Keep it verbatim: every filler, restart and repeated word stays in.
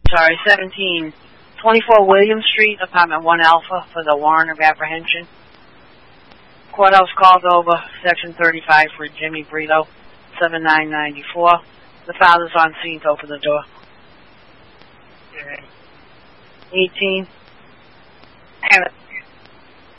sorry, seventeen twenty-four William Street, apartment one Alpha, for the warrant of apprehension. Courthouse called over, section thirty-five for Jimmy Brito, seven nine ninety-four. The father's on scene to open the door. eighteen